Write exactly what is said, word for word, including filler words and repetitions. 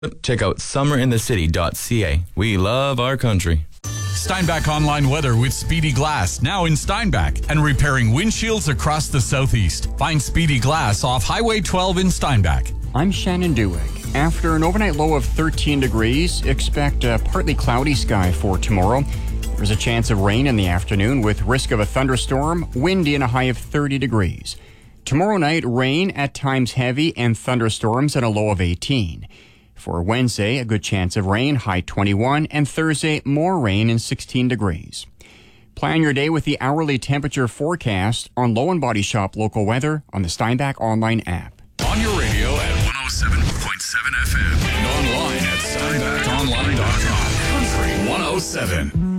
Check out summer in the city dot c a. We love our country. Steinbach Online Weather with Speedy Glass, now in Steinbach, and repairing windshields across the southeast. Find Speedy Glass off Highway twelve in Steinbach. I'm Shannon Dewick. After an overnight low of thirteen degrees, expect a partly cloudy sky for tomorrow. There's a chance of rain in the afternoon with risk of a thunderstorm, windy and a high of thirty degrees. Tomorrow night, rain, at times heavy, and thunderstorms at a low of eighteen. For Wednesday, a good chance of rain, high twenty-one, and Thursday, more rain and sixteen degrees. Plan your day with the hourly temperature forecast on Low and Body Shop Local Weather on the Steinbach Online app. On your radio at one oh seven point seven F M and online at steinbach online dot com. Country one oh seven.